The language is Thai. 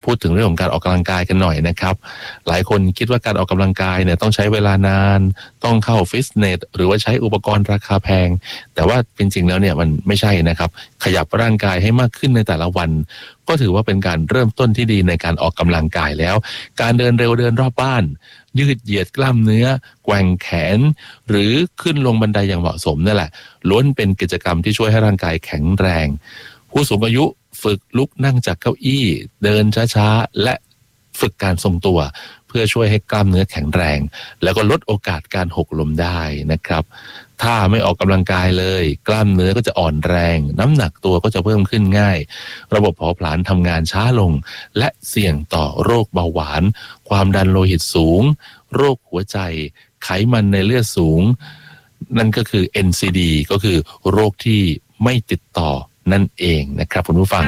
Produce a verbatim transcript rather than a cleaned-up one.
พูดถึงเรื่องของการออกกำลังกายกันหน่อยนะครับหลายคนคิดว่าการออกกำลังกายเนี่ยต้องใช้เวลานานต้องเข้าฟิตเนสหรือว่าใช้อุปกรณ์ราคาแพงแต่ว่าจริงๆแล้วเนี่ยมันไม่ใช่นะครับขยับร่างกายให้มากขึ้นในแต่ละวันก็ถือว่าเป็นการเริ่มต้นที่ดีในการออกกำลังกายแล้วการเดินเร็วเดินรอบบ้านยืดเหยียดกล้ามเนื้อแกว่งแขนหรือขึ้นลงบันไดอย่างเหมาะสมนั่นแหละล้วนเป็นกิจกรรมที่ช่วยให้ร่างกายแข็งแรงผู้สูงอายุฝึกลุกนั่งจากเก้าอี้เดินช้าๆและฝึกการทรงตัวเพื่อช่วยให้กล้ามเนื้อแข็งแรงแล้วก็ลดโอกาสการหกล้มได้นะครับถ้าไม่ออกกำลังกายเลยกล้ามเนื้อก็จะอ่อนแรงน้ำหนักตัวก็จะเพิ่มขึ้นง่ายระบบเผาผลาญทำงานช้าลงและเสี่ยงต่อโรคเบาหวานความดันโลหิตสูงโรคหัวใจไขมันในเลือดสูงนั่นก็คือ เอ็น ซี ดี ก็คือโรคที่ไม่ติดต่อนั่นเองนะครับคุณผู้ฟัง